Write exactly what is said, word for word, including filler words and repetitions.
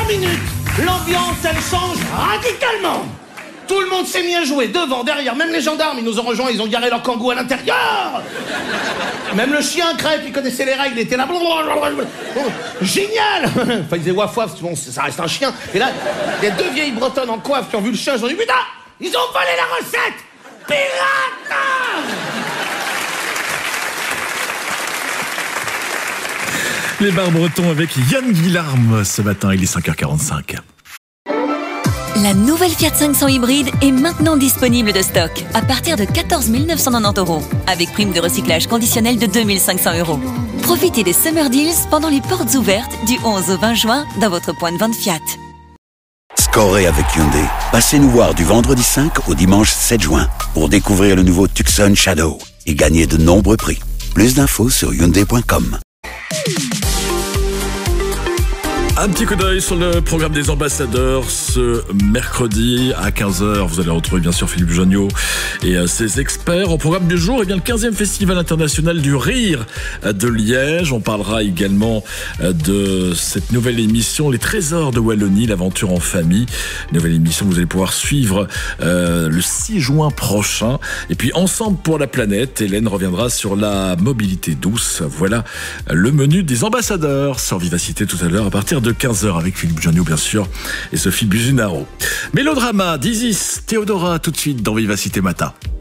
minutes, l'ambiance, elle change radicalement. Tout le monde s'est mis à jouer, devant, derrière, même les gendarmes, ils nous ont rejoints, ils ont garé leur kangou à l'intérieur. Même le chien crêpe, il connaissait les règles, il était là. Génial. Enfin, il disait waf waf, bon, ça reste un chien. Et là, il y a deux vieilles bretonnes en coiffe qui ont vu le chien, ils ont dit putain, ils ont volé la recette. Pirate. Les bars bretons avec Yann Guillarme ce matin, il est cinq heures quarante-cinq. La nouvelle Fiat cinq cents hybride est maintenant disponible de stock à partir de quatorze mille neuf cent quatre-vingt-dix euros avec prime de recyclage conditionnelle de deux mille cinq cents euros. Profitez des Summer Deals pendant les portes ouvertes du onze au vingt juin dans votre point de vente Fiat. Scorez avec Hyundai. Passez nous voir du vendredi cinq au dimanche sept juin pour découvrir le nouveau Tucson Shadow et gagner de nombreux prix. Plus d'infos sur hyundai point com. Un petit coup d'œil sur le programme des ambassadeurs ce mercredi à quinze heures. Vous allez retrouver bien sûr Philippe Jonniot et euh, ses experts. Au programme du jour, eh bien, le quinzième Festival international du rire de Liège. On parlera également euh, de cette nouvelle émission, Les Trésors de Wallonie, l'aventure en famille. Nouvelle émission que vous allez pouvoir suivre euh, le six juin prochain. Et puis Ensemble pour la planète, Hélène reviendra sur la mobilité douce. Voilà le menu des ambassadeurs sur Vivacité tout à l'heure à partir de quinze heures avec Philippe Jonniot bien sûr et Sophie Buzunaro. Mélodrama d'Isis Théodora tout de suite dans Vivacité Matin.